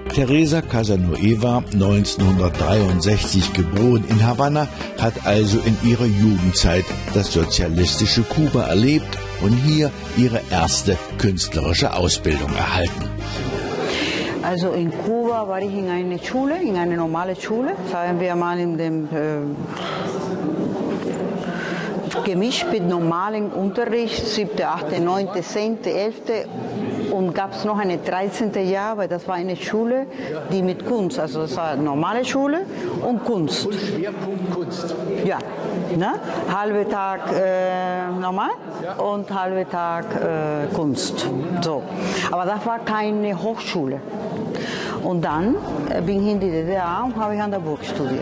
Teresa Casanueva, 1963 geboren in Havanna, hat also in ihrer Jugendzeit das sozialistische Kuba erlebt und hier ihre erste künstlerische Ausbildung erhalten. Also in Kuba war ich in einer Schule, in einer normalen Schule, sagen wir mal in dem gemischt mit normalem Unterricht, 7., 8., 9., 10., 11. Und gab es noch eine 13. Jahr, weil das war eine Schule, die mit Kunst, also das war eine normale Schule und Kunst. Und Schwerpunkt Kunst. Ja, ne? Halbe Tag normal und halbe Tag Kunst. So. Aber das war keine Hochschule. Und dann bin ich in die DDR und habe ich an der Burg studiert.